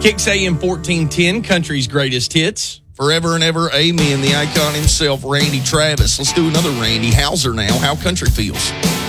Kicks AM 1410, country's greatest hits. Forever and ever, amen. The icon himself, Randy Travis. Let's do another Randy Hauser now. How country feels.